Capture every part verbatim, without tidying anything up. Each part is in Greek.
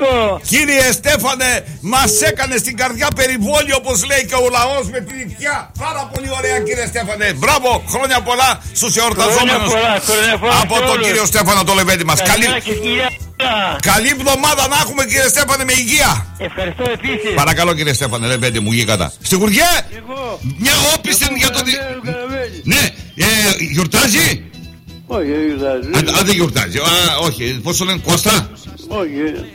Νίκο. Κύριε Στέφανε, μας έκανε στην καρδιά περιβόλιο, όπως λέει και ο λαός, με την ικιά. Πάρα πολύ ωραία, κύριε Στέφανε. Μπράβο, χρόνια πολλά στους εορταζόμενους. Από τον κύριο Στέφανο το Λεβέντη μας. Καλή... Καλή εβδομάδα να έχουμε, κύριε Στέφανε, με υγεία. Ευχαριστώ επίσης. Παρακαλώ, κύριε Στέφανε, Λεβέντη μου, γίγαντα. Σιγουριέ, μια όπισθεν για το... Ναι, ε, γιορτάζει. Όχι, δεν γιορτάζει. Α, δεν γιορτάζει. Α, όχι, πώς το λένε, Κώστα. Όχι.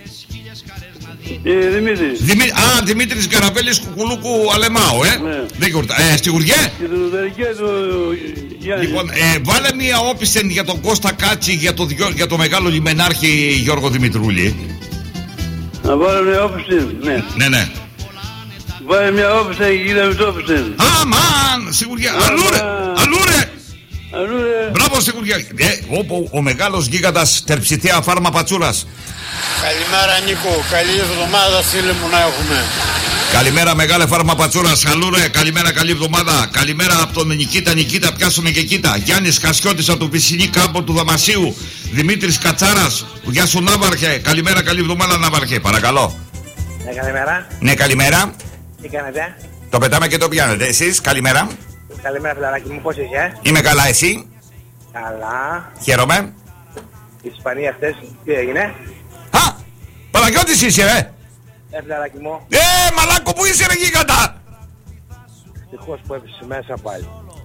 Ε, Δημήτρης. Δημή... Α, Δημήτρης Καραβέλης Κουκουλούκου Αλεμάου, ε. Ναι. Δεν γιορτάζει. Ε, στη Γουργέ. Και το Δερικέ το Γιάννη. Λοιπόν, ε, βάλε μία όπισθεν για τον Κώστα Κάτσι, για το, για το μεγάλο λιμενάρχη Γιώργο Δημητρούλη. Να βάλω μια όπισθεν, ναι. Ναι, ναι. Βάλε μια όπισθεν και κοίτα με το όπισθεν. Αμάν, στη Γουργέ. Αλλούρε, αλλούρε. Αλλούρε. Μπράβο, στη Γουργέ. Ε, όπου ο μεγάλος γίγαντας Τερψιθέα Φάρμα Πατσούρας. Καλημέρα Νίκο, καλή εβδομάδα φίλε μου να έχουμε. Καλημέρα μεγάλε Φάρμα Πατσούρας, χαλούρε, καλημέρα, καλή εβδομάδα. Καλημέρα από τον Νικήτα, Νικήτα, πιάσουμε και κοίτα. Γιάννης Κασιώτης από το Πισινή Κάμπο του Δαμασίου. Δημήτρης Κατσάρας, γεια σου Ναύαρχε, καλημέρα, καλή εβδομάδα Ναύαρχε, παρακαλώ. Ναι, καλημέρα. Ναι, καλημέρα. Τι κάνετε? Το πετάμε και το πιάνετε, εσείς, καλημέρα. Καλημέρα φιλαράκι μου, πώς είσαι? Είμαι καλά, εσύ? Καλά. Χαίρομαι. Η Ισπανία χθες, τι έγινε? Α, Παναγιώτης είσαι, ρε. Ε, φιλαράκι μου. Ε, μαλάκο, πού είσαι ρε γίγαντα? Ευτυχώς που έπεσε μέσα πάλι.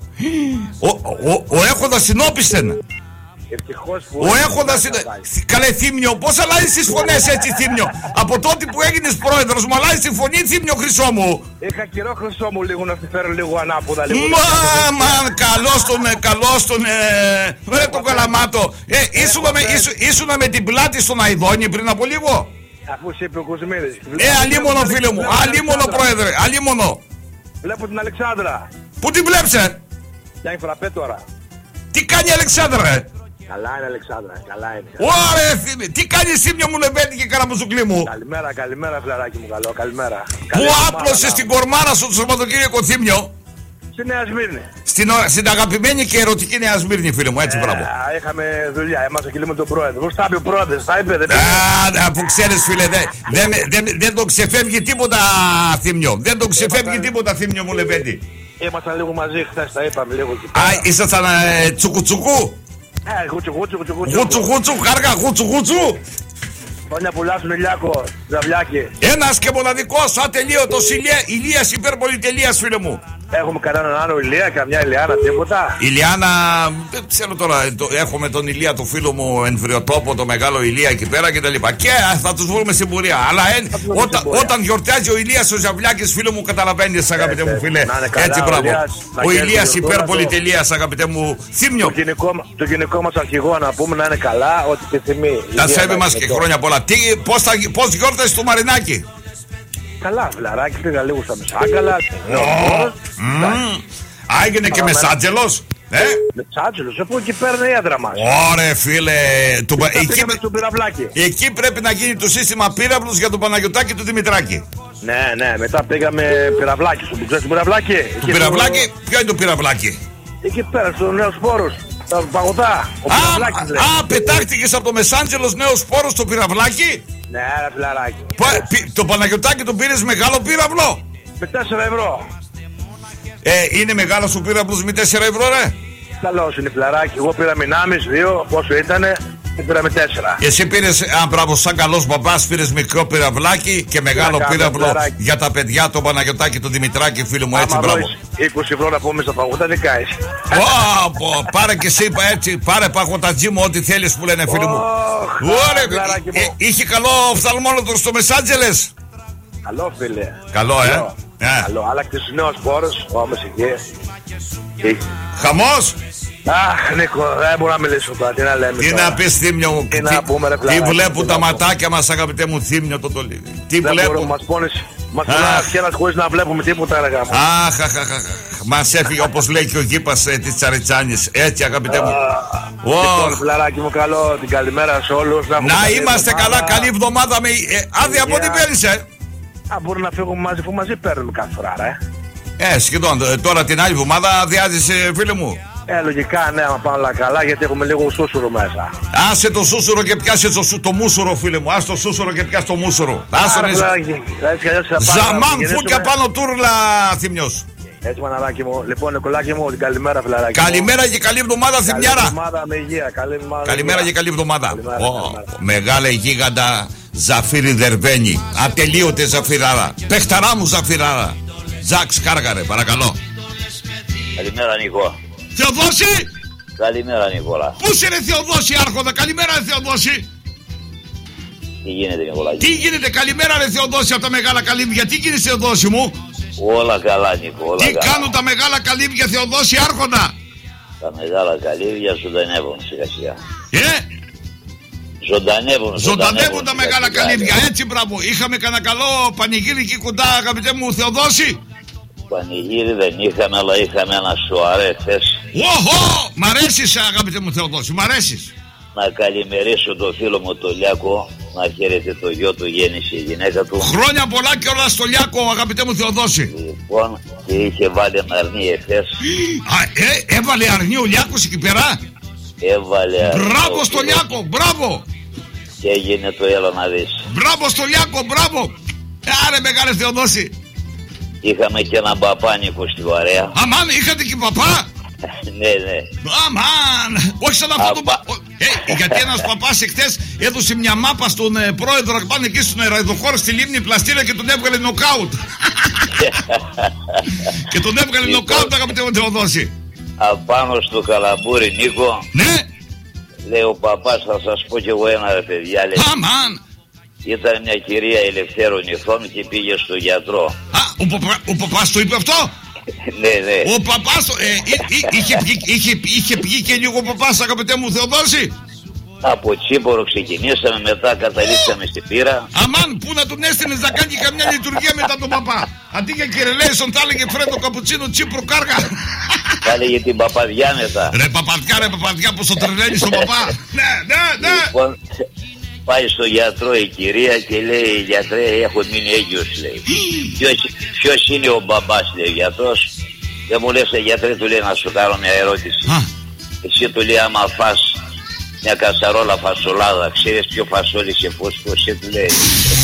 Ο, ο, ο έχοντας συνόπισθεν. Ευτυχώς που... Ο έχοντας είναι... Καλέ Θύμιο, πώς αλλάζεις τις φωνές έτσι Θύμιο? Από τότε που έγινες πρόεδρος μου αλλάζεις τη φωνή Θύμιο χρυσό μου. Είχα καιρό χρυσό μου λίγο να τη φέρω λίγο ανάποδα λίγο. Μα, μα, καλώς τον, καλώς τον, ε, ρε τον καλαμάτο. Ε, ήσουνα με, ήσου, ήσουνα με την πλάτη στον Αηδόνη πριν από λίγο. Αφού σε είπε ο Κοσμίδης. Ε, αλίμονο φίλε μου, αλίμονο πρόεδρε, αλίμονο. Βλέπω την Αλεξάνδρα. Πού την βλέψε? Πιάνει φραπέ τώρα. Τι κάνει η Αλεξάνδρα ρε? Καλά είναι Αλεξάνδρα, καλά είναι. Ωραία Θύμιο, τι κάνεις Θύμιο μου Λεβέντη και καραμουζουκλή μου? Καλημέρα, καλημέρα φιλαράκι μου, καλό, καλημέρα. Πού άπλωσες την κορμάρα σου το Σαββατοκύριακο Θύμιο? Στη Νέα Σμύρνη. Στην, στην αγαπημένη και ερωτική Νέα Σμύρνη φίλε μου, έτσι μπράβο. Ε, είχαμε δουλειά, ήμασταν και λέμε τον πρόεδρο. Πώς τα είπε ο πρόεδρος, τα είπε, δεν είπε. Α, αφού ξέρεις φίλε, δεν δε, δε, δε, δε το ξεφεύγει τίποτα Θύμιο. Δεν το ξεφεύγει τίποτα Θύμιο μου Λεβέντη. Ήμασταν λίγο μαζί χθες, τα είπαμε λίγο. Α, ήσασταν ε, τσουκουτσουκού. Ε, γούτσου, γούτσου, γούτσου, γούτσου. Γούτσου, γούτσου, χάργα, γούτσου, γούτσου. Χρόνια πολλά στον Ηλιάκο, Ζαβλιάκη. Ένας και μοναδικός, ατελείωτος Ηλία, Ηλίας υπερπολιτελείας φίλε μου. Έχουμε κανέναν άλλο Ηλία, καμιά Ηλιάνα, τίποτα. Ηλιάνα, δεν ξέρω τώρα, το, έχουμε τον Ηλία του φίλου μου Εμβριοτόπο, το μεγάλο Ηλία εκεί πέρα και τα λοιπά. Και θα τους βρούμε στην πορεία. Αλλά εν, όταν, όταν γιορτάζει ο Ηλίας ο Ζαβλιάκης φίλο μου, καταλαβαίνεις αγαπητέ μου φίλε. Έτσι μπράβο. Ο Ηλίας υπερπολιτελείας αγαπητέ μου Θύμιο. Το γενικό μας αρχηγό να πούμε να είναι καλά, ό,τι επιθυμεί. Τα σέβη μας και χρόνια πολλά. Τι, πώς, θα, πώς γιόρτασες το Μαρινάκι? Καλά, φιλαράκι, πήγα λίγο στα Μεσάγκαλα. Άγινε και Μεσάτζελος. Ε? Μεσάτζελος, αφού εκεί πέρα είναι η έδρα μας. Ωραία φίλε. Του... Εκεί... πυραυλάκι. Εκεί πρέπει να γίνει το σύστημα πύραυλους για τον Παναγιωτάκη του Δημητράκη. Ναι, ναι, μετά πήγαμε πυραυλάκι. Σου ξέρεις το πυραυλάκι? Το πυραυλάκι, στο... ποιο είναι το πυραυλάκι? Εκεί πέρα, στους νέους σπόρους. Τα παγωτά. Α, α, πετάχτηκες από το Μεσάντζελος νέους σπόρους στο πυραυλάκι? Ναι, ρε φιλαράκι. Πα, πι, το Παναγιωτάκη τον πήρες μεγάλο πύραυλο? Με τέσσερα ευρώ. Ε, είναι μεγάλος ο πύραυλος με τέσσερα ευρώ ρε? Καλώς είναι φιλαράκι. Εγώ πήρα μηνάμις, δύο, πόσο ήτανε, και πήραμε τέσσερα. Εσύ πήρες, α, μπράβο, σαν καλός μπαμπάς, πήρες μικρό πυραυλάκι και μεγάλο yeah, πύραυλο για τα παιδιά, τον Παναγιωτάκη, τον Δημητράκη, φίλο μου, έτσι, μπράβο. είκοσι ευρώ να πούμε στα παγωτά, δεν καείς. Oh, πάρε και εσύ έτσι, πάρε παγωτατζί μου, ό,τι θέλεις που λένε φίλοι μου. Oh, Ωραία, ε, είχε καλό οφθαλμόλογο στο Μεσάντζελες. Καλό φίλε. Καλό, ε. Καλό, yeah. Καλό. Αλλά και στους νέους πόρους, όμως εκεί. Χαμός. Αχ, Νίκο, δεν μπορώ να μιλήσω τώρα. Τι να λέμε. Τι τώρα. Να πεις Θύμιο μου, τι, τι, πούμε, ρε, τι βλέπουν τα ματάκια μας, αγαπητέ μου Θύμιο, το το λίγο. Τι δεν βλέπουν. Μπορώ, μας πόνες, μας πονάει αρχαίρας χωρίς να βλέπουμε τίποτα, ρε γάμο. Αχ, αχ, αχ, μας έφυγε όπως λέει και ο γήπας ε, της Τσαριτσάνης. Έτσι, αγαπητέ μου. Λοιπόν, φιλαράκι μου, καλό, την καλημέρα σε όλους. Να, να είμαστε καλά, καλή εβδομάδα με άδεια από ό,τι παίρνεις, ε. Α, μπορεί να φύγουμε μαζί, που μαζί παίρνουμε κάθε φορά, ρε. Ε, σχεδόν. Τώρα την άλλη εβδομάδα αδειάζεις, φίλε μου. Ε, λογικά ναι, άμα πάνε όλα καλά, γιατί έχουμε λίγο σούσουρο μέσα. Άσε το σούσουρο και πιάσε το, σου, το μούσουρο, φίλε μου. Άσε το σούσουρο και πιάσε το μούσουρο. Άσε το Ζαμάν φούκια πάνω τούρλα, Θημιός. Έτσι, μαναράκι μου. Λοιπόν, Νικολάκη μου, την καλημέρα, φιλαράκι. Καλημέρα και καλή εβδομάδα, Θημιάρα. Καλή εβδομάδα με υγεία. Καλή εβδομάδα. Καλημέρα και καλή εβδομάδα. Μεγάλα γίγαντα Ζαφύρι Δερβένη. Ατελείωτε Ζαφυράρα. Πεχταρά μου Ζαφυράρα. Ζαξ Κάργαρε, παρακαλώ. Καλημέρα, Νικό. Θεοδόση! Καλημέρα, Νικόλα. Πού είσαι, ρε Θεοδόση, Άρχοντα, καλημέρα, ρε Θεοδόση. Τι γίνεται, Νικολάκη? Τι γίνεται, καλημέρα, ρε Θεοδόση, από τα μεγάλα καλύμπια. Τι γίνεται, Θεοδόση μου? Όλα καλά, Νικό. Όλα Τι καλά. κάνουν τα μεγάλα καλύμπια, Θεοδόση, Άρχοντα? Τα μεγάλα καλύβια ζωντανεύουν σιγά σιγά. Ε! Ζωντανεύουν, Ζωντανεύουν τα μεγάλα σιγά, καλύμπια, σιγά. έτσι, μπράβο. Είχαμε κανένα καλό πανηγύρι εκεί κοντά, αγαπητέ μου Θεοδόση. Πανηγύρι δεν είχαμε, αλλά είχαμε ένα σοαρέ χθες. Οχο! Μ' αρέσεις, αγαπητέ μου Θεοδόση, μ' αρέσεις. Να καλημερίσω το φίλο μου το Λιάκο, να χαίρεται το γιο του, γέννησε η γυναίκα του. Χρόνια πολλά και όλα στο Λιάκο, αγαπητέ μου Θεοδόση. Λοιπόν, και είχε βάλει ένα αρνί εχθές. Α, ε, έβαλε αρνί ο Λιάκος εκεί πέρα. Έβαλε αρνί. Μπράβο στο Λιάκο, μπράβο. Και έγινε το έλα να δεις. Μπράβο στο Λιάκο, μπράβο. Άρε μεγάλε Θεοδόση. Είχαμε και έναν παπάνικο στη βαρέα. Αμάν, είχατε και παπά. Ναι, ναι. Αμάν, όχι σαν αυτό το πα... Ε, γιατί ένας παπάς εχθές έδωσε μια μάπα στον ε, πρόεδρο να πάνε εκεί στον αεροδοχώρο στη Λίμνη Πλαστήρα και τον έβγαλε νοκάουτ. Και τον έβγαλε νοκάουτ, αγαπητέ μου Θεοδόση. Απάνω στο καλαμπούρι, Νίκο. Ναι. Λέει ο παπάς, θα σας πω κι εγώ ένα, ρε παιδιά. Λέει, αμάν. ήταν μια κυρία Ελευθέρω Νυχθών και πήγε στο γιατρό. Α, ο, παπα, ο παπάς το είπε αυτό. Ναι, ναι. Ο παπάς ε, εί, εί, είχε, είχε, είχε, είχε πει και λίγο ο παπάς, αγαπητέ μου Θεοδόση. Από Τσίπορο ξεκινήσαμε, μετά καταλήξαμε στη Πύρα. Αμάν, πού να τον έστειλες να κάνει καμιά λειτουργία μετά τον παπά. Αντί για κυρελέισον θα έλεγε Φρέντο Καπουτσίνο Τσίπρο Κάργα. Θα έλεγε την παπαδιά μετά. Ρε παπαδιά, ρε παπαδιά, πως το τρελαίνεις τον παπά. Ναι, ναι, ναι. Λοιπόν, πάει στο γιατρό η κυρία και λέει, γιατρέ, έχω μείνει έγκυος, λέει. Ποιος, ποιος είναι ο μπαμπάς, λέει ο γιατρός. Δεν μου λες, γιατρέ, του λέει, να σου κάνω μια ερώτηση. Α. Εσύ του λέει, άμα φας μια κασαρόλα φασολάδα, ξέρεις ποιο φασόλι σε φούσκο, εσύ του λέει.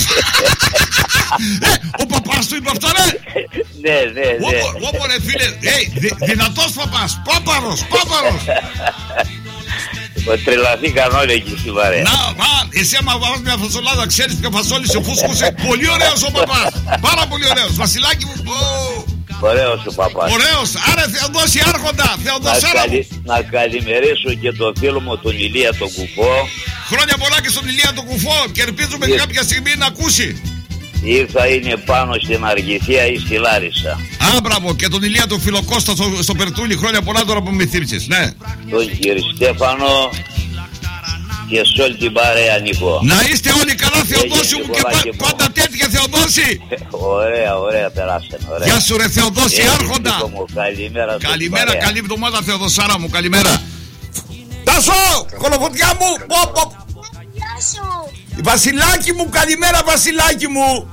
Ε, ο παπάς του είπε αυτό, ρε. Ναι, ναι, ναι. Όπο ρε φίλε, ε, δυνατός παπάς, πάπαρος, πάπαρος. Τρελαθήκαν όλοι εκεί στη βαρέα. Να, μα, εσύ άμα βάζεις μια φασολάδα, ξέρεις ποιο φασόλι σε φούσκωσε. Πολύ ωραίος ο παπάς, πάρα πολύ ωραίος. Βασιλάκι μου, ωραίος ο παπάς. Ωραίος, άρα Θεοδόση Άρχοντα, Θεοδοσάρα. Να, καλη, να καλημερίσω και τον φίλο μου τον Ηλία τον Κουφό. Χρόνια πολλά και στον Ηλία τον Κουφό και ελπίζουμε και κάποια στιγμή να ακούσει. Ή θα είναι πάνω στην Αργυθία ή στη Λάρισα. Α, μπράβο, και τον Ηλία τον Φιλοκώστα στο, στο Περτούλι. Χρόνια πολλά τώρα που με θύμψες, ναι. Τον κύριο Στέφανο και σε όλη την παρέα, Νικό. Να είστε όλοι καλά, Θεοδόση μου, και πα, πάντα τέτοια, Θεοδόση. Ωραία, ωραία, περάσανε. Ωραία. Γεια σου, ρε Θεοδόση, Άρχοντα. Μου, καλημέρα, καλημέρα, καλή εβδομάδα, Θεοδοσάρα μου, καλημέρα. Τάσο, κολοφωτιά μου, πω, πω. Γεια σου. Βασιλάκι μου, καλημέρα, Βασιλάκι μου.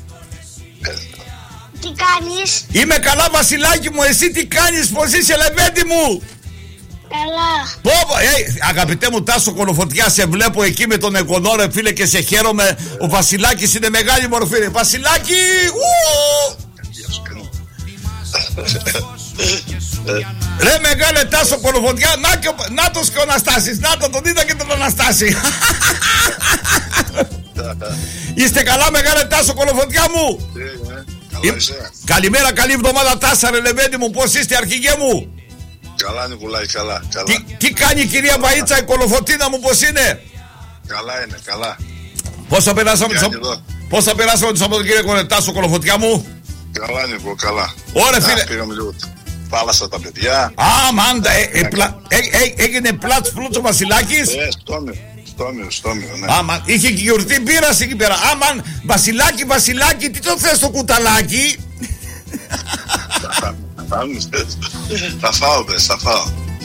Τι κάνεις? Είμαι καλά, Βασιλάκι μου, εσύ τι κάνεις, πως είσαι, λεβέντη μου? Καλά. Πω, πω, ε, αγαπητέ μου Τάσο Κολοφωτιά, σε βλέπω εκεί με τον εγγονό, ρε φίλε, και σε χαίρομαι. Ο Βασιλάκης είναι μεγάλη μορφή, ρε. Βασιλάκη, ου! Ρε μεγάλε Τάσο Κολοφωτιά, να, και, να το και ο Αναστάσης, να το, τον είδα και τον Αναστάση. Είστε καλά, μεγάλε Τάσο Κολοφωτιά μου? Καλά είσαι. Καλημέρα, καλή εβδομάδα Τάσα, ρε λεβέντη μου, πώς είστε αρχηγέ μου? Καλά Νικολάκη, καλά, καλά. Τι, τι κάνει η κυρία Βαΐτσα, η Κολοφωτίνα μου, πώς είναι? Καλά είναι, καλά. Πώς θα περάσαμε το, πώς θα περάσαμε το Σαββατοκύριακο, Τάσο Κολοφωτιά μου? Καλά Νικο, καλά. Ωραία φίλε. Πήγαμε λίγο, θάλασσα τα παιδιά. Α, μάντα, ε, ε, πλα, ε, ε, έγινε πλάτς φλούτς ο Βασιλάκης. Ε, στόμιο, στόμιο, στόμιο, ναι. Άμα, είχε και γιορτή μπύρας εκεί πέρα. Άμαν, Βασιλάκι, Βασιλάκι, τι το θες το κουταλάκι? Θα φάω, πες, θα φάω.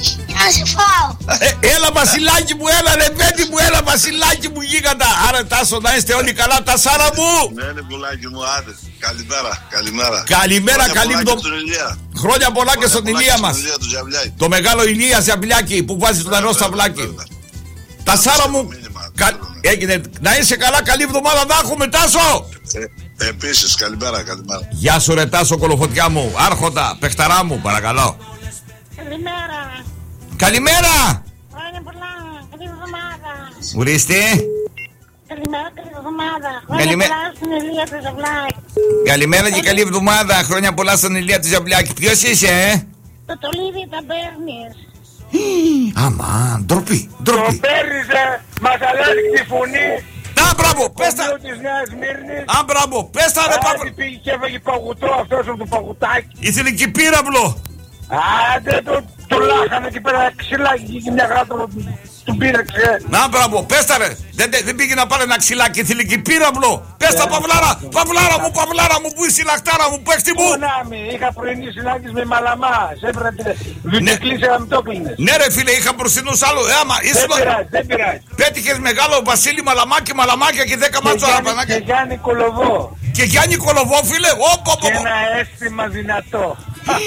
να σε φάω. Ε, έλα Βασιλάκι μου, έλα ρε παιδί μου, έλα Βασιλάκι μου γίγαντα. Άρα Τάσο να είστε όλοι καλά, τα Σάρα μου. Ναι, ναι, πουλάκι μου, άντε. Καλημέρα, καλημέρα. Καλημέρα, καλή εβδομάδα. Χρόνια πολλά και στον Ηλία μας. Το μεγάλο Ηλία Ζαμπλιάκη που βάζει το νερό στα βλάκι. Τα Σάρα μου, κα... έγινε. Να είσαι καλά, καλή εβδομάδα να έχουμε, Τάσο. Ε, επίσης, καλημέρα, καλημέρα. Γεια σου ρε Τάσο, κολοφωτιά μου, άρχοντα, παιχταρά μου, παρακαλώ. Καλημέρα. Καλημέρα. Χρόνια πολλά, καλή εβδομάδα. Ορίστε. Καλημέρα, καλή εβδομάδα. Χρόνια Καλημέ... πολλά στην Ηλία του Ζαβλάκη. Καλημέρα και καλή εβδομάδα. Χρόνια πολλά στον Ηλία του Ζαβλάκη. Ποιος είσαι, ε? Το τολίδι τα παίρνεις. Άμα, ντροπή, ντροπή. Το παίρνεις, μας αλλάζει τη φωνή. Α, μπράβο, πες τα. της Νέας Μύρνης. Α, μπράβο, πες τα ρε Παύλο. Άντε πήγε και έφαγε παγωτό αυτός από το παγωτάκι. Ήθελε και πύραυλο. Άντε το, το λάχανε εκεί πέρα ξυλάκι και μια γράτα του πήραξε. Να, μπράβο, πες τα ρε. Δεν, δεν πήγε να πάρει ένα ξυλάκι, ήθελε και πύραυλο. Πες τα Παυλάρα, Παυλάρα μου, Παυλάρα μου, που είσαι η λαχτάρα μου, παίχτη μου. Πονάμι, είχα πρωινή συνάντηση με μαλαμά. Σε έπρεπε να κλείσει να μην το κλείνεις. Ναι ρε φίλε, είχα μπροστινούς άλλο. Ε, άμα, Δεν ήσουν... πειράζει, δεν πειράζει. Πέτυχες μεγάλο Βασίλη Μαλαμάκη, Μαλαμάκια και δέκα μάτσο αραπανάκια. Και Γιάννη Κολοβό. Και Γιάννη Κολοβό, φίλε. Ωπ, ωπ, Και ωπ. ένα αίσθημα δυνατό.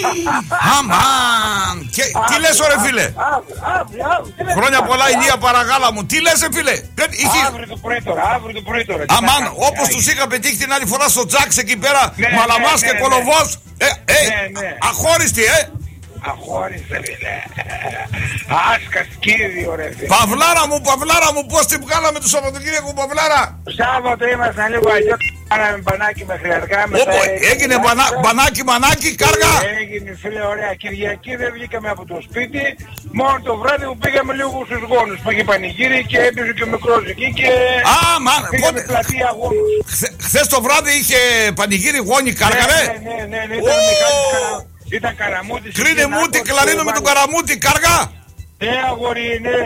Αμάν. Και τι λες ρε φίλε. Χρόνια πολλά Ηλία Παραγάλα μου. Τι λες ρε φίλε. Αύριο το πρωί τώρα, αύριο το πρωί τώρα. Αμάν, όπως τους είχα πετύχει την άλλη φορά στο Τζάξ εκεί πέρα, Ναι, Μαλαμάς ναι, και ναι, Κολοβός. Ε, ε, Ναι, ναι. αχώριστη, ε. Αχώρισε φίλε. Άσκα σκίδιο ρε φίλε. Παυλάρα μου, Παυλάρα μου, πώς την βγάλαμε το Σαββατοκύριακο, Παυλάρα. Σάββατο ήμασταν λίγο αλλιώς. Κάναμε μπανάκι μέχρι αργά. Όπου έγινε μπανα- μπανάκι, μανάκι, κάργα. Έγινε φίλε ωραία. Κυριακή δεν βγήκαμε από το σπίτι. Μόνο το βράδυ που πήγαμε λίγο στους γόνους. Πήγε πανηγύρι και έπαιζε και ο μικρός εκεί και Α, μαν, πήγαμε πότε. πλατεία γόνους. Χθε- Χθες το βράδυ είχε πανηγύρι γόνι, κάργα ρε. Ναι, ναι, ναι, ναι, ήταν Ω! Μιχάλης Καρα- ήταν Καραμούτης. Κρίνε ήταν μου τι Νάκος, κλαρίνο με τον Καραμούτη, κάργα. Ναι αγόρι, ναι.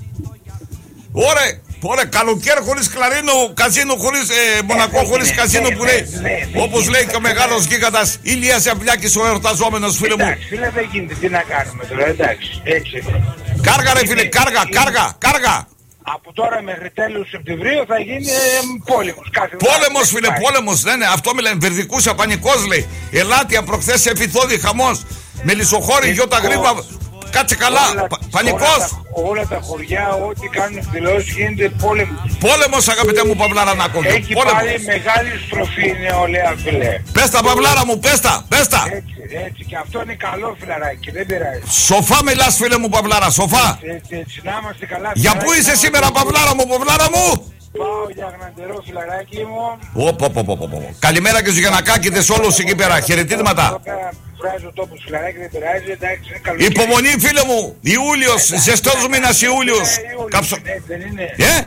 Ωραία, ωραία, καλοκαίρι χωρίς κλαρίνο, καζίνο χωρίς, ε, μονακό χωρίς καζίνο που λέει. Όπως λέει και ο μεγάλος γίγαντας Ηλίας Ζαμπλιάκης, ο εορταζόμενος φίλε μου. Εντάξει, φίλε δεν γίνεται, τι να κάνουμε τώρα, εντάξει, έτσι. Κάργα ρε φίλε, κάργα, κάργα, κάργα. Από τώρα μέχρι τέλος Σεπτεμβρίου θα γίνει ε, πόλεμος. Κάθε Πόλεμος βράδυ. φίλε, πόλεμος, ναι, ναι, αυτό μιλάει, βερδικούσα, πανικός λέει. Ελάτια προχθές σε Εφηθόδη, χαμός. Μελισσοχώρη, Γιώτα Γρήπα, κάτσε καλά, Όλα- πα- πανικός. Όλα, τα- όλα τα χωριά, ό,τι κάνουν εκδηλώσεις γίνεται πόλεμος. Πόλεμος αγαπητέ μου Παυλάρα Νάκο. Έχει Πόλεμος. πάρει μεγάλη στροφή η νεολαία φίλε. Πες τα Παυλάρα μου, πες τα, πες τα. Έτσι, έτσι και αυτό είναι καλό φιλαράκι, δεν πειράζει. Σοφά μιλάς φίλε μου Παυλάρα, σοφά. Έτσι, έτσι, να είμαστε καλά. Για φιλαράκι, πού είσαι να σήμερα είμαστε- Παυλάρα μου, Παυλάρα μου. Πάω για γναντερό φιλαράκι μου. Ωπ, ωπ, ωπ, ωπ, ωπ. Καλημέρα και στους Γιαννακάκηδες όλους εκεί πέρα, Εδώ χαιρετίσματα. πέρα Βράζει ο τόπος φιλαράκι, δεν πειράζει, εντάξει, είναι καλό. Υπομονή φίλε μου, Ιούλιος, ζεστός μήνας Ιούλιος. Κάψο... Δεν είναι. Ε?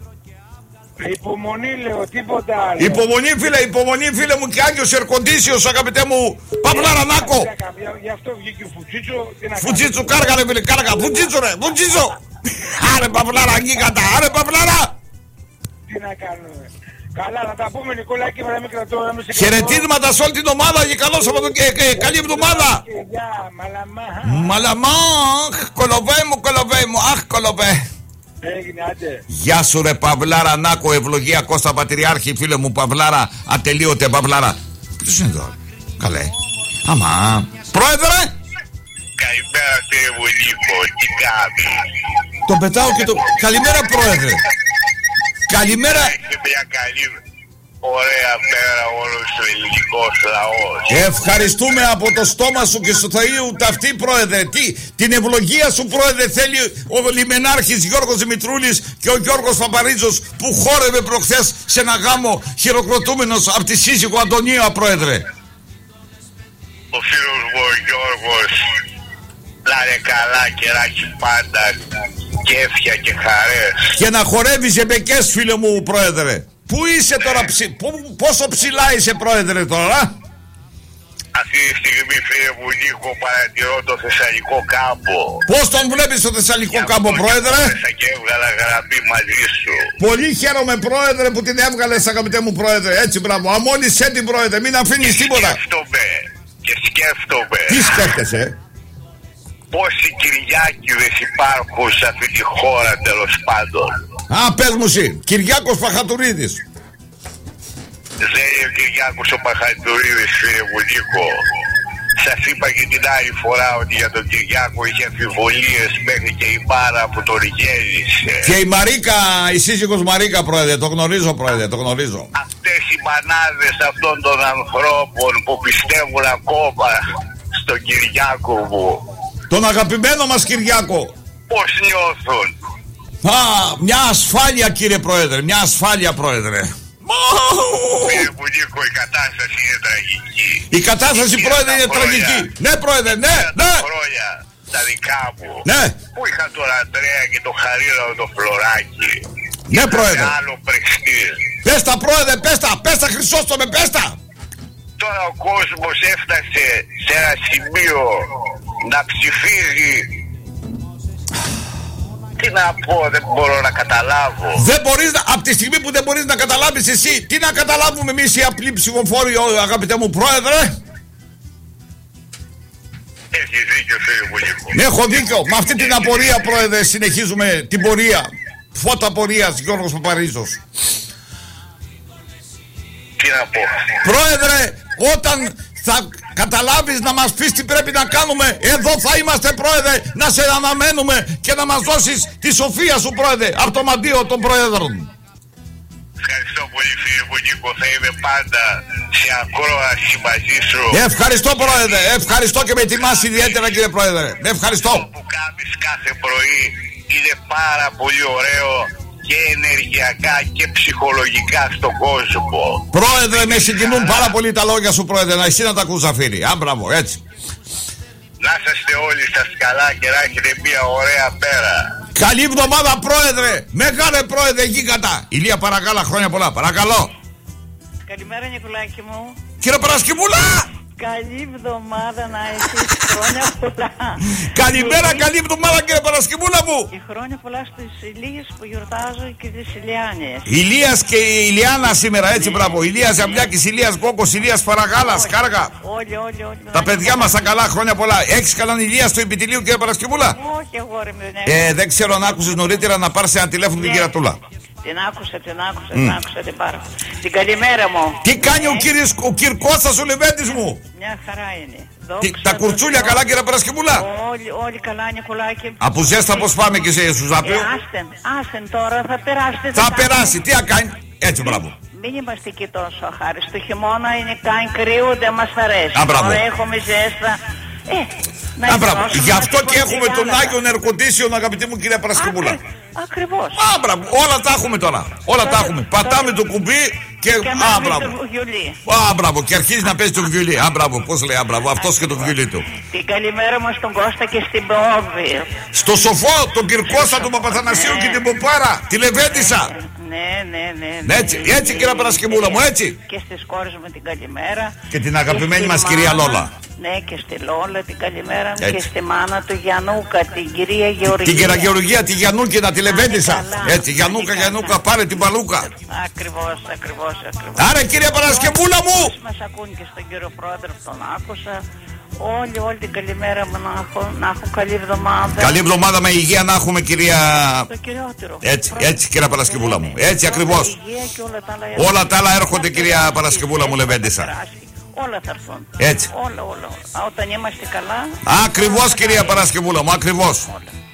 Υπομονή λέω, τίποτα άλλο. Υπομονή φίλε, υπομονή φίλε μου και Άγιος Ερκοντήσιος αγαπητέ μου Παυλάρα Νάκο. Γι' αυτό βγήκε ο Φουτσίτσο. τι να Φουτζίτσου κάργα ρε φίλε, κάργα, φουτζίτσου ρε, φουτζίτσου. Άρε Παυλάρα, γίγαντα, άρε Παυλάρα. Τι να κάνουμε. Καλά, να τα πούμε Νικόλακη, να μην κρατώ, να μην σε κρατώ. Χαιρετίσματα σε όλη την ομάδα και καλό Σαββατοκύριακο, καλή εβδομάδα. Και γεια, μαλαμά. Μαλαμά, αχ, κολοβέ μου, κολοβέ μου, αχ, κολοβέ. Έγινε, άντε. Γεια σου ρε Παυλάρα Νάκο, ευλογία Κώστα Πατριάρχη, φίλε μου Παυλάρα, ατελείωτε Παυλάρα. Ποιος είναι εδώ, καλέ. Αμά, πρόεδρε. Καλημέρα κύριε Βουλίκο, τι κάνει. Τον πετάω και το... Καλημέρα πρόεδρε. Καλημέρα. Έχετε μια καλή ωραία μέρα όλος ο ελληνικός λαός. Ευχαριστούμε από το στόμα σου και στο Θείου ταυτή πρόεδρε. Τι, την ευλογία σου πρόεδρε θέλει ο λιμενάρχης Γιώργος Δημητρούλης και ο Γιώργος Παπαρίζος που χόρευε προχθές σε ένα γάμο χειροκροτούμενος από τη σύζυγο Αντωνία πρόεδρε. Ο φίλος μου ο Γιώργος να είναι καλά και να έχει πάντα κέφια και χαρές. Και να χορεύει ζεμπεκές φίλε μου πρόεδρε. Πού είσαι τώρα, ψη... Πού... πόσο ψηλά είσαι πρόεδρε τώρα. Αυτή τη στιγμή φίλε μου Νίκο παρατηρώ το Θεσσαλικό κάμπο. Πώς τον βλέπεις στο Θεσσαλικό κάμπο πρόεδρε. Μέσα και έβγαλα γραμμή μαζί σου. Πολύ χαίρομαι πρόεδρε που την έβγαλες αγαπητέ μου πρόεδρε. Έτσι μπράβο, αμόλυσέ την πρόεδρε, μην αφήνεις τίποτα. Σκέφτομαι και σκέφτομαι. Τι σκέφτεσαι. πόσοι Κυριάκηδες υπάρχουν σε αυτή τη χώρα τέλος πάντων? Α, πες μου εσύ, Κυριάκος Παχατουρίδης. Δεν είναι ο Κυριάκος ο Παχατουρίδης, φίλε μου Νίκο. Σας είπα και την άλλη φορά ότι για τον Κυριάκο είχε αμφιβολίες μέχρι και η Μάρα που τον γέννησε. Και η Μαρίκα, η σύζυγος Μαρίκα, πρόεδρε, το γνωρίζω, πρόεδρε, το γνωρίζω. Αυτές οι μανάδες αυτών των ανθρώπων που πιστεύουν ακόμα στον Κυριάκο μου. Τον αγαπημένο μας Κυριάκο. Πώς νιώθουν? Α, μια ασφάλεια, κύριε πρόεδρε, μια ασφάλεια, πρόεδρε. Κύριε Νίκο, η κατάσταση είναι τραγική. Η κατάσταση, Κύριε, πρόεδρε, είναι χρόνια, τραγική. Ναι, πρόεδρε, ναι, ναι. Χρόνια, τα δικά μου. Ναι. Που είχα τον Αντρέα και τον Χαρίλαο το Φλωράκι. Ναι, πρόεδρε. Άλλο πρεξτήρ. Πες τα, πρόεδρε, πες τα, πες τα, Χρυσόστομε, πες τα. Τώρα ο κόσμος έφτασε σε ένα σημείο να ψηφίζει. Τι να πω, δεν μπορώ να καταλάβω. Δεν μπορείς να, από τη στιγμή που δεν μπορείς να καταλάβεις εσύ, τι να καταλάβουμε εμείς οι απλοί ψηφοφόροι, αγαπητέ μου πρόεδρε? Έχεις δίκιο, φίλε μου Νίκο. Ναι, έχω δίκιο. Με αυτή την απορία, πρόεδρε, συνεχίζουμε την πορεία. Φώτα πορείας, Γιώργος Παπαρίζος. Τι να πω. Πρόεδρε, όταν θα καταλάβεις να μας πεις τι πρέπει να κάνουμε, εδώ θα είμαστε, πρόεδρε, να σε αναμένουμε και να μας δώσεις τη σοφία σου, πρόεδρε, από το μαντίο των πρόεδρων. Ευχαριστώ πολύ, φίλε μου Νίκο. Θα είμαι πάντα σε ακρόαση μαζί σου. Ευχαριστώ, πρόεδρε. Ευχαριστώ και με τιμάς ιδιαίτερα, κύριε πρόεδρε. Ευχαριστώ. Αυτό που κάνεις κάθε πρωί είναι πάρα πολύ ωραίο και ενεργειακά και ψυχολογικά στον κόσμο. Πρόεδρε, με συγκινούν πάρα πολύ τα λόγια σου, πρόεδρε. Να εσύ να τα ακούς, Ζαφύρι. Α, μπράβο, έτσι. Να είσαστε όλοι σας καλά και να έχετε μια ωραία πέρα. Καλή εβδομάδα, πρόεδρε. Μεγάλε πρόεδρε, γίγαντα. Ηλία, παρακαλώ, χρόνια πολλά. Παρακαλώ. Καλημέρα, Νικολάκη μου. Κύριε Παρασκευούλα. Καλή εβδομάδα να έχεις, χρόνια πολλά. Καλημέρα, καλή εβδομάδα, κύριε Παρασκευούλα μου. Και χρόνια πολλά στις Ηλίες που γιορτάζω και τις Ηλιάνιες. Ηλίας και η Ηλιάνα σήμερα, έτσι, ναι, μπράβο. Ηλίας Ζαμπλιάκης, Ηλίας Γκόκος, Ηλίας Παραγάλας, Κάργα. Όλοι, όλοι, όλοι. Τα παιδιά μας τα καλά, χρόνια πολλά. Έχεις κανέναν Ηλία στο επιτελείο, κύριε Παρασκευούλα? Όχι, αγόρι μου, δεν έχω. Ε, δεν ξέρω αν άκουσες νωρίτερα να πάρεις ένα τηλέφωνο την κυρία Τούλα. Την άκουσα, την άκουσα, mm. την άκουσα, την πάρω. Την καλημέρα μου. Τι κάνει ο κύριος, ο Κυρκώστας ο Λεβέντης μου? Μια χαρά είναι. Τι, τα κουρτσούλια το... καλά, κύριε Παρασκευούλα? Όλοι, όλοι καλά, Νικολάκη. Από ζέστα πώς πάμε και σε Σουζάπιο? Ε, άστεν, άστεν τώρα, θα περάσετε. Θα περάσει, τι θα κάνει? Έτσι, μπράβο. Μην είμαστε εκεί τόσο αχάριστοι. Το χειμώνα είναι κάνει κρύο, δεν μας αρέσει. Α, μπράβο. Τώρα έχουμε ζέστα. Ε, Α, μπράβο. Γι' αυτό και έχουμε τον Άγιο Νερκωτήσιον, αγαπητή μου κυρία Παρασκευούλα. Άκρι, ακριβώς. Α, μπράβο. Όλα τα έχουμε τώρα. Όλα τα έχουμε. Πατάμε το κουμπί και. Και Α, μπράβο. Α, μπράβο. Και αρχίζει να παίζει το βιολί. Α, μπράβο. Πώς λέει, α, μπράβο. Αυτός και το βιολί του. Την καλημέρα μας στον Κώστα και στην Πόβη. Στο σοφό, τον Κυρκώστα, τον Παπαθανασίου και την Ποπάρα. Τη Λεβέντισσα. Ναι, ναι, ναι. Έτσι, έτσι, κύριε Παρασκευούλα μου, έτσι. Και στις κόρες μου την καλημέρα. Και την αγαπημένη μας κυρία Λόλα. Ναι, και στη Λόλα την καλημέρα μου και στη μάνα του Γιαννούκα, την κυρία Γεωργία. Την κυρία Γεωργία, τη Γιαννούκηνα, τη Λεβέντισσα. Έτσι, Γιαννούκα, Γιαννούκα, πάρε την παλούκα. Ακριβώς, ακριβώς, ακριβώς. Άρα, κύριε Παρασκευούλα μου. Μας ακούν και στον κύριο Πρόεδρο, τον άκουσα. Όλοι, όλη την καλημέρα μου να έχω, να έχω καλή εβδομάδα. Καλή εβδομάδα με υγεία να έχουμε, κυρία. Το κυριότερο. Έτσι, έτσι, κυρία Παρασκευούλα μου. Έτσι ακριβώς. Όλα, όλα τα άλλα έρχονται, κυρία Παρασκευούλα μου, Λεβέντισσα. Όλα θα έρθουν. Έτσι. Όλα, όλα. Όταν είμαστε καλά. Ακριβώς, κυρία Παρασκευούλα μου, ακριβώς.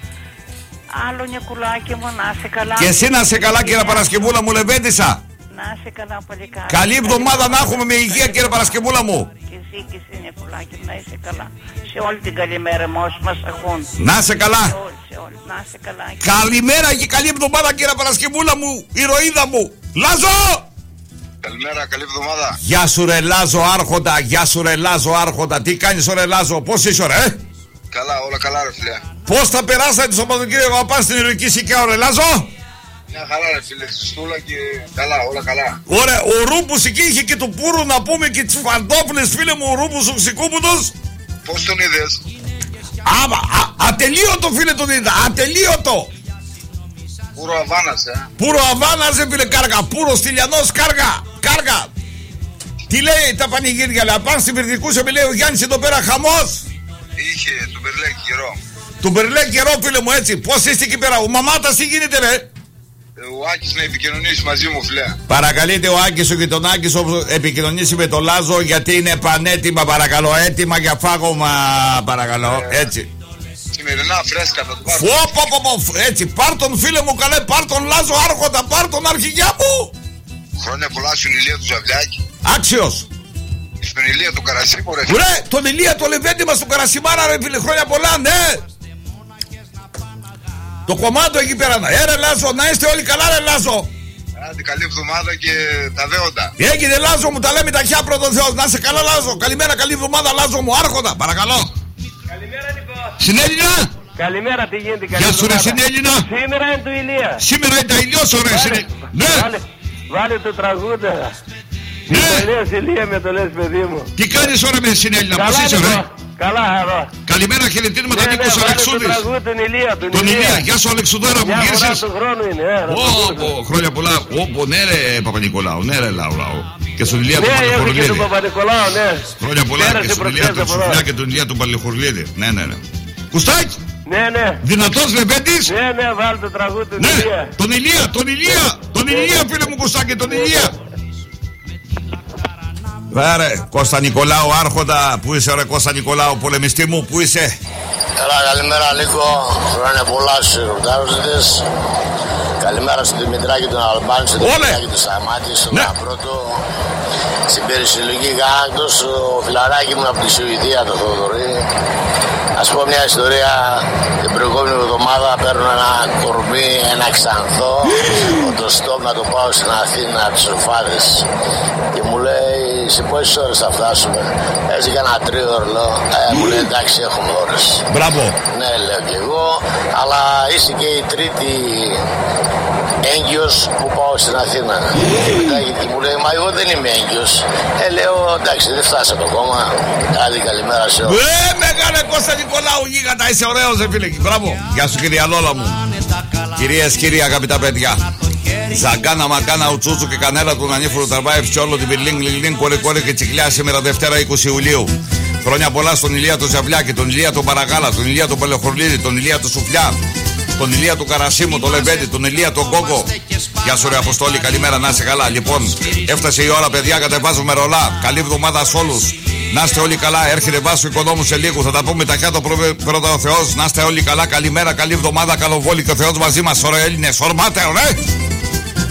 Άλλο, Νικουλάκη μου, να είσαι καλά. Και εσύ να είσαι καλά, κυρία Παρασκευούλα μου, Λεβέντισσα. Να είσαι καλά, πολύ καλά. Καλή εβδομάδα να έχουμε με υγεία, κύριε Παρασκευούλα μου. Και εσύ και εσύ, Νικουλάκη, να είσαι καλά. Σε όλη την καλημέρα μου, όσοι μας ακούν. Να είσαι καλά. Σε όλη, σε όλη. Να είσαι καλά. Καλημέρα και καλή εβδομάδα, κύριε Παρασκευούλα μου, ηρωίδα μου. Λάζο! Καλημέρα, καλή εβδομάδα. Γεια σου ρε Λάζο Άρχοντα, γεια σου ρε Λάζο Άρχοντα. Τι κάνεις ρε Λάζο, πώς είσαι ρε? Καλά, όλα καλά ρε φίλε. Πώς θα περάσατε το Σαββατοκύριακο να πας στην Ηρωική Σικαία ρε Λάζο? Μια χαρά ρε φίλε, στη στούλα και καλά, όλα καλά. Ωραία, ο Ρούμπους εκεί είχε και του Πούρου να πούμε και τις φαντόφλες φίλε μου, ο Ρούμπους ο Ξικούμπουτος. Πώς τον είδες? Άμα, α, ατελείωτο φίλε τον είδα, ατελείωτο. Πούρο Αβάνας, ε. Πούρο Αβάνας, ρε φίλε, κάργα. Πούρο Στυλιανός, κάργα. Κάργα. Τι λέει τα πανηγύρια, λέει. Πάνε στην Πυρδικού, σε λέει ο Γιάννης εδώ πέρα, χαμός. Είχε τον Περλέκη καιρό. Του περνάει καιρό, φίλε μου, έτσι. Πώς είστε εκεί πέρα, ο μαμάτας τι γίνεται, ρε? Ο Άκης να επικοινωνήσει μαζί μου, φιλέ. Παρακαλείτε ο Άκης σου και τον Άκη σου επικοινωνήσει με τον Λάζο, γιατί είναι πανέτοιμα, παρακαλώ. Έτοιμα για φάγωμα, παρακαλώ. Ε, έτσι. Σημερινά φρέσκα θα του πάρω. Φω, έτσι. Πάρ' τον, φίλε μου, καλέ. Πάρ' τον Λάζο Άρχοντα. Πάρ' τον αρχηγιά μου. Χρόνια πολλά στον Ηλία του Ζαβλιάκη. Άξιος. Στον Ηλία του Καρασίμου, ρε. Ρε, τον Ηλία το Λεβέντη μας, τον Καρασιμάρα, ρε φίλε. Χρόνια πολλά, ναι. Το κομμάτι εκεί πέρα. Ε, ρε Λάζο, να είστε όλοι καλά, ρε Λάζο. Άντε, καλή εβδομάδα και τα δέοντα. Έγινε, Λάζο μου, τα λέμε τα χιά πρώτον Θεός. Να είσαι καλά, Λάζο. Καλημέρα, καλή εβδομάδα, Λάζο μου. Άρχοντα, παρακαλώ. Καλημέρα, Νικό. Συνέλληνα. Καλημέρα, τι γίνεται, καλή Γεια σου, ρε Συνέλληνα. Σήμερα είναι του Ηλία. Σήμερα είναι τα ηλιός, ρε Συνέλληνα. Ναι. Βάλε, βάλε το τραγούδι. Ναι. Το λες Ηλία, με το λες παιδί μου. Τι κάνεις ώρα με Συνέλληνα, πώς είσαι, ρε? Καλά, εδώ. Καλημέρα, χαιρετίνματα, ναι, Νίκος ναι, Αλεξούδης. Το τραγούδι τον Ηλία, τον, τον Ηλία. Ηλία. Γεια σου, Αλεξουδέρα μου, γύρισες. Μια φορά του χρόνου είναι, ε. Όπο, χρόνια πολλά. Όπο, ναι ρε Παπα-Νικολάου, ναι ρε Λάου Λάου. Και στον Ηλία ναι, του Παλαιχουρλίδη. Ναι, και τον Παπα-Νικολάου, ναι. Χρόνια πολλά και στον Ηλία του Σουφλιά και τον Ηλία του Παλαιχουρλίδη. Ναι, ναι, ναι. Κουστάκι. Ναι, ναι. Δυνατός Λεβέντης. Ναι, ναι, βάλει το τραγούδι τον ναι. Ηλία. Τον Ηλία, τον Ηλία, τον Ηλία, φίλε μου Κουστάκι, τον Ηλία. Βάρε, Κώστα Νικολάου, Άρχοντα, πού είσαι, ρε Κώστα Νικολάου, πολεμιστή μου, πού είσαι? Καλά, καλημέρα Νίκο, χρόνια πολλά στους ερωτάρωσες. Καλημέρα στον Δημητράκη, τον Αλμπάνη, στον Δημητράκη, τον Σταμάτη, στον ναι. Πρώτο. Στην περισυλλογή Γάκτος, ο φιλαράκι μου από τη Σουηδία, το Θοδωρή. Ας πω μια ιστορία, την προηγούμενη εβδομάδα παίρνω ένα κορμί, ένα ξανθό, το στόμ να το πάω στην Αθήνα, τις Οφάδες. Και μου λέει, σε πόσες ώρες θα φτάσουμε? Έτσι κάνα τρίωρο, λέω. Ε, μου λέει, εντάξει, έχουμε ώρες. Μπράβο. Ναι, λέω κι εγώ, αλλά είσαι και η τρίτη έγκυος που πάω στην Αθήνα. Και μου λέει, μα εγώ δεν είμαι έγκυος. Ε, λέω, εντάξει, δεν φτάσαμε ακόμα. Καλή καλημέρα σε όλους. Ε, μεγάλε Κώστα Νικολάου, γίγαντα, είσαι ωραίος, ρε φίλε. Μπράβο. Γεια σου, κυρία Λόλα μου. Κυρίες, κύριοι, αγαπητά παιδιά. Ζαγκάνα, μακάνα, ουτσούτσου και κανέλα του Νανίφουρου Ταρβάευ και όλο την πιλίνγκ, λιλίνγκ, κόρε, κόρε και τσικλιά σήμερα Δευτέρα είκοσι Ιουλίου. Χρόνια πολλά στον Ηλία του Ζαβλιάκη, τον Ηλία του Παραγάλα, τον Ηλία του Παλαιχουρλίδη, τον Ηλία του Σουφλιά, τον Ηλία του Καρασίμου, τον Λεβέντη, τον Ηλία του Γκόγκο. Γεια σου, ρε Αποστόλη, καλημέρα, να είσαι καλά. Λοιπόν, έφτασε η ώρα, παιδιά, κατεβάζουμε ρολά. Καλή εβδομάδα σε όλους. Να είστε όλοι καλά. Έρχεται Βάσου Οικονόμου σε λίγο. Θα τα πούμε ταχιά το πρώτο ο Θεός. Να είστε όλοι καλά. Καλημέρα, καλή εβδομάδα. Καλοβόλη και ο Θεός μαζί μας. Ωραία Έλληνες. Ορμάτε, ωραία.